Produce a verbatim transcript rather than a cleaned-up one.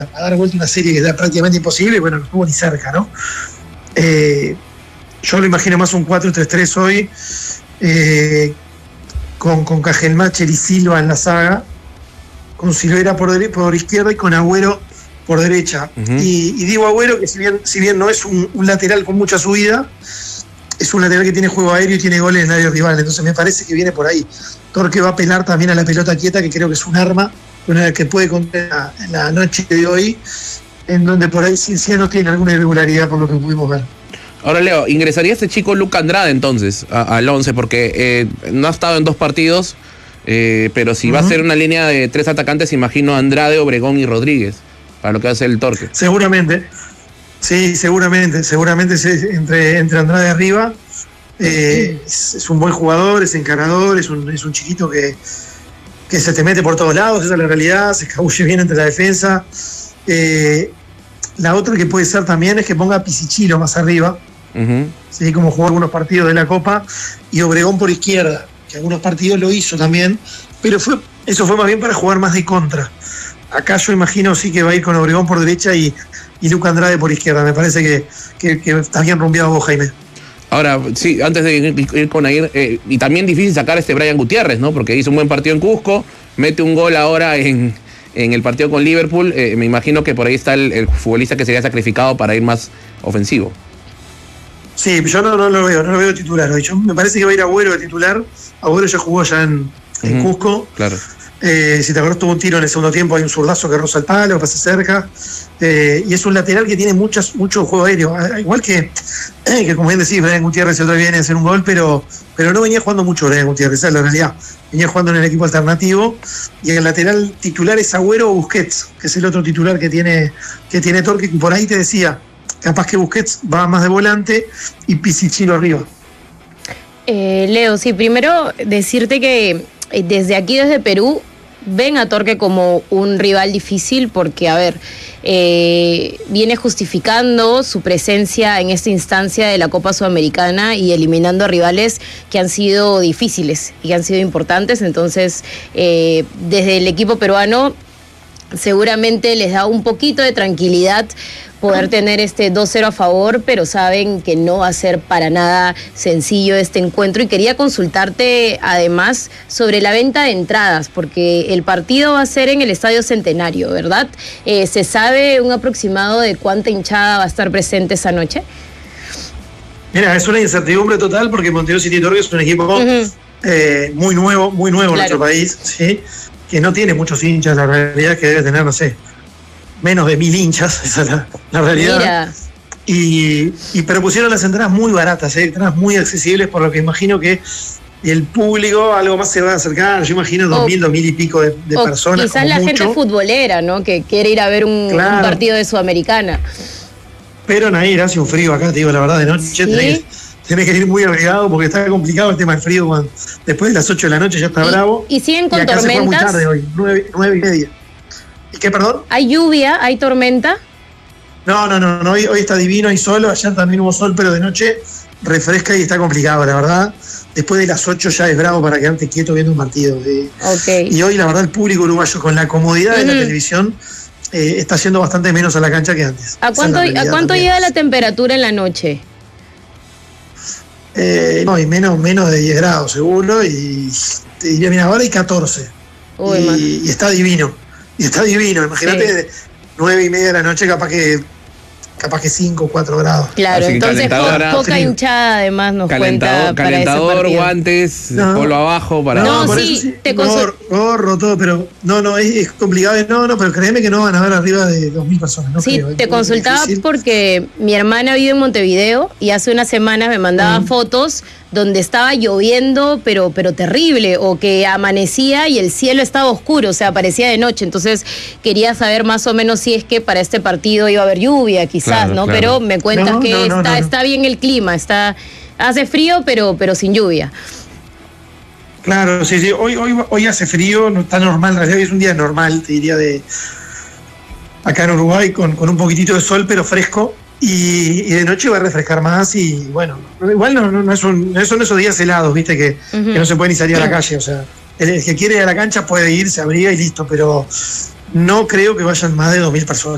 a dar vuelta una serie que era prácticamente imposible, bueno, no estuvo ni cerca, ¿no? Eh, yo lo imagino más un cuatro tres tres hoy, eh, con, con Cajelmacher y Silva en la saga, con Silvera por, dere- por izquierda y con Agüero por derecha. Uh-huh. Y, y digo Agüero, que si bien, si bien no es un, un lateral con mucha subida, es un lateral que tiene juego aéreo y tiene goles en el área rival, entonces me parece que viene por ahí. Torque va a apelar también a la pelota quieta, que creo que es un arma, una que puede contar en la noche de hoy, en donde por ahí Cienciano tiene alguna irregularidad por lo que pudimos ver. Ahora, Leo, ¿ingresaría este chico Luca Andrade entonces a, al once? Porque eh, no ha estado en dos partidos, eh, pero si uh-huh. va a ser una línea de tres atacantes, imagino Andrade, Obregón y Rodríguez, para lo que va a hacer el Torque. Seguramente, sí, seguramente, seguramente entre, entre Andrade arriba. Eh, es, es un buen jugador, es encarador, es un, es un chiquito que, que se te mete por todos lados, esa es la realidad, se escabulle bien entre la defensa. Eh, la otra que puede ser también es que ponga a Pisichilo más arriba, uh-huh. ¿sí? Como jugó algunos partidos de la Copa, y Obregón por izquierda, que algunos partidos lo hizo también, pero fue, eso fue más bien para jugar más de contra. Acá yo imagino sí que va a ir con Obregón por derecha y, y Luca Andrade por izquierda. Me parece que, que, que está bien rumbeado vos, Jaime. Ahora, sí, antes de ir, ir con Aguirre, eh, y también difícil sacar a este Brian Gutiérrez, ¿no? Porque hizo un buen partido en Cusco, mete un gol ahora en, en el partido con Liverpool. Eh, me imagino que por ahí está el, el futbolista que sería sacrificado para ir más ofensivo. Sí, yo no, no lo veo, no lo veo titular hoy. Yo, me parece que va a ir Agüero de titular. Agüero ya jugó ya en, en uh-huh. Cusco. Claro. Eh, si te acuerdas, tuvo un tiro en el segundo tiempo, hay un zurdazo que roza el palo, pasa cerca, eh, y es un lateral que tiene muchas, mucho juego aéreo, igual que, eh, que como bien decís, Brian Gutiérrez el otro día viene a hacer un gol, pero, pero no venía jugando mucho Brian Gutiérrez, esa es la realidad, venía jugando en el equipo alternativo, y el lateral titular es Agüero o Busquets, que es el otro titular que tiene, que tiene Torque, y por ahí te decía, capaz que Busquets va más de volante y Pisichilo arriba. Eh, Leo, sí, primero decirte que desde aquí, desde Perú, ven a Torque como un rival difícil porque, a ver, eh, viene justificando su presencia en esta instancia de la Copa Sudamericana y eliminando a rivales que han sido difíciles y que han sido importantes. Entonces, eh, desde el equipo peruano seguramente les da un poquito de tranquilidad poder tener este dos cero a favor, pero saben que no va a ser para nada sencillo este encuentro. Y quería consultarte además sobre la venta de entradas, porque el partido va a ser en el Estadio Centenario, ¿verdad? Eh, ¿Se sabe un aproximado de cuánta hinchada va a estar presente esa noche? Mira, es una incertidumbre total porque Montevideo City Torque es un equipo uh-huh. eh, muy nuevo, muy nuevo claro. en nuestro país, ¿sí? Que no tiene muchos hinchas, la realidad es que debe tener, no sé, menos de mil hinchas, esa es la, la realidad. Mira. Y, y pero pusieron las entradas muy baratas, ¿eh? Entradas muy accesibles, por lo que imagino que el público algo más se va a acercar. Yo imagino dos mil, dos mil y pico de, de personas. Quizás la mucho. gente futbolera, ¿no? Que quiere ir a ver un, claro. un partido de Sudamericana. Pero Nair, hace un frío acá, te digo la verdad, de noche. ¿Sí? Tenés, tenés que ir muy abrigado porque está complicado el tema del frío. Cuando, después de las ocho de la noche ya está y, bravo. Y siguen con y acá tormentas. Se fue muy tarde hoy, nueve, nueve y media. ¿Y qué, perdón? ¿Hay lluvia? ¿Hay tormenta? No, no, no, no hoy, hoy está divino, hay sol, ayer también hubo sol, pero de noche refresca y está complicado, la verdad. Después de las ocho ya es bravo para quedarte quieto viendo un partido. Eh. Okay. Y hoy, la verdad, el público uruguayo, con la comodidad uh-huh. de la televisión, eh, está yendo bastante menos a la cancha que antes. ¿A cuánto, ¿a cuánto llega la temperatura en la noche? Eh, no, y menos, menos de diez grados, seguro, y te diría, mira, ahora hay catorce. Uy, y, y está divino. Y está divino, imagínate, sí. nueve y media de la noche, capaz que capaz que cinco o cuatro grados. Claro, así entonces po- poca frío. hinchada además nos calentador, cuenta para calentador, ese guantes, no, polo abajo para no, no sí, sí, te gorro, gorro, todo, pero no, no, es, es complicado, no, no, pero créeme que no van a ver arriba de dos mil personas, no sí, creo, te consultaba porque mi hermana vive en Montevideo y hace unas semanas me mandaba uh-huh. fotos donde estaba lloviendo, pero, pero terrible, o que amanecía y el cielo estaba oscuro, o sea, parecía de noche. Entonces quería saber más o menos si es que para este partido iba a haber lluvia, quizás, claro, ¿no? Claro. Pero me cuentas no, que no, no, está, no, no. está bien el clima, está, hace frío, pero, pero sin lluvia. Claro, sí, sí. Hoy, hoy, hoy hace frío, no está normal, en realidad hoy es un día normal, te diría, de acá en Uruguay, con, con un poquitito de sol, pero fresco. Y, y de noche va a refrescar más y bueno, igual no, no, no, es un, no son esos días helados, viste, que, uh-huh. que no se puede ni salir a la calle, o sea, el, el que quiere ir a la cancha puede ir, se abriga y listo, pero no creo que vayan más de dos mil personas.